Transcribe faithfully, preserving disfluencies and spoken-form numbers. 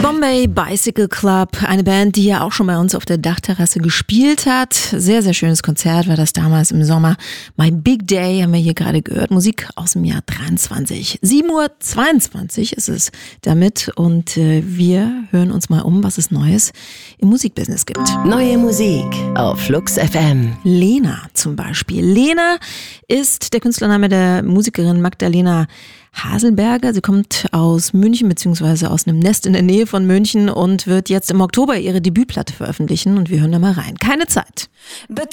Bombay Bicycle Club, eine Band, die ja auch schon bei uns auf der Dachterrasse gespielt hat. Sehr, sehr schönes Konzert war das damals im Sommer. My Big Day haben wir hier gerade gehört. Musik aus dem Jahr dreiundzwanzig. sieben Uhr zweiundzwanzig ist es damit und äh, wir hören uns mal um, was es Neues im Musikbusiness gibt. Neue Musik auf Flux F M. Lena zum Beispiel. Lena ist der Künstlername der Musikerin Magdalena Haselberger. Sie kommt aus München beziehungsweise aus einem Nest in der Nähe von München und wird jetzt im Oktober ihre Debütplatte veröffentlichen und wir hören da mal rein. Keine Zeit.